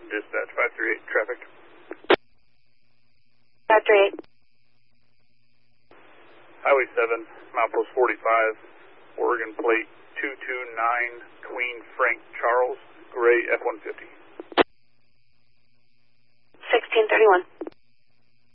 Dispatch 538, traffic. 538. Highway 7, milepost 45, Oregon plate 229, Queen Frank Charles, gray F-150.